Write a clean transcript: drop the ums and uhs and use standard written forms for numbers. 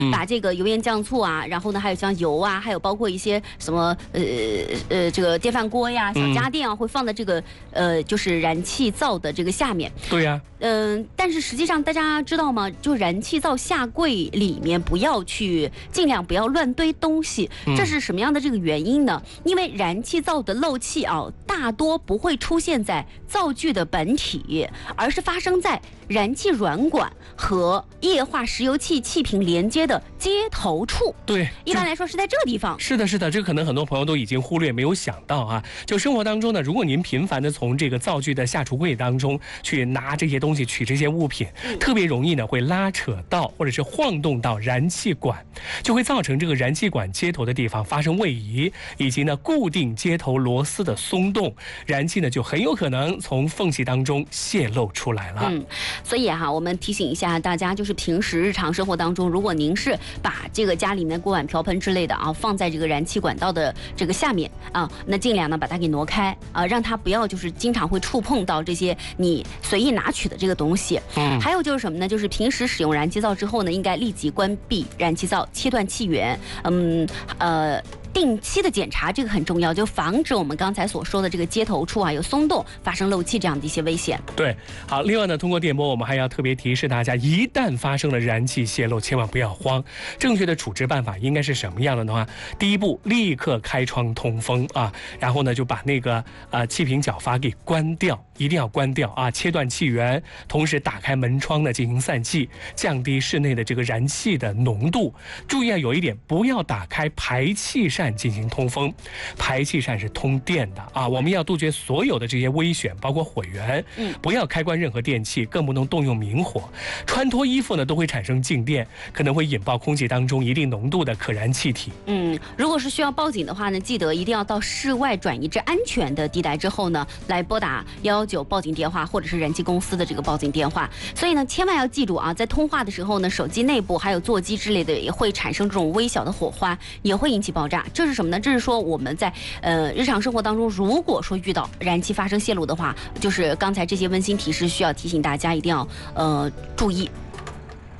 把这个油盐酱醋啊，然后呢还有像油啊，还有包括一些什么这个电饭锅呀、小家电啊，会放在这个就是燃气灶的这个下面。 对呀。 但是实际上大家知道吗？就燃气灶下柜里面尽量不要乱堆东西。这是什么样的这个原因呢？因为燃气灶的漏气啊，大多不会出现在灶具的本体，而是发生在燃气软管和液化石油气气瓶连接的接头处。 对， 一般来说是在这个地方。 是的，是的，这可能很多朋友都已经忽略没有想到啊。就生活当中呢，如果您频繁的从这个灶具的下橱柜当中去拿这些东西、取这些物品，特别容易呢会拉扯到或者是晃动到燃气管，就会造成这个燃气管接头的地方发生位移，以及呢固定接头螺丝的松动，燃气呢就很有可能从缝隙当中泄漏出来了。 所以我们提醒一下大家，就是平时日常生活当中，如果您是把这个家里面锅碗瓢盆之类的放在这个燃气管道的这个下面那尽量呢把它给挪开让它不要就是经常会触碰到这些你随意拿取的这个东西。还有就是什么呢？就是平时使用燃气灶之后呢，应该立即关闭燃气灶，切断气源。定期的检查这个很重要，就防止我们刚才所说的这个接头处有松动，发生漏气这样的一些危险。 对，好，另外呢，通过电波我们还要特别提示大家，一旦发生了燃气泄漏，千万不要慌。正确的处置办法应该是什么样的呢？第一步，立刻开窗通风然后呢就把那个气瓶角阀给关掉，一定要关掉切断气源，同时打开门窗呢进行散气，降低室内的这个燃气的浓度。注意有一点，不要打开排气扇进行通风，排气扇是通电的我们要杜绝所有的这些危险，包括火源。不要开关任何电器，更不能动用明火。穿脱衣服呢都会产生静电，可能会引爆空气当中一定浓度的可燃气体。 如果是需要报警的话呢，记得一定要到室外转移至安全的地带之后呢，来拨打119报警电话，或者是燃气公司的这个报警电话。所以呢，千万要记住在通话的时候呢，手机内部还有座机之类的也会产生这种微小的火花，也会引起爆炸。这是什么呢？这是说我们在日常生活当中，如果说遇到燃气发生泄漏的话，就是刚才这些温馨提示需要提醒大家一定要注意。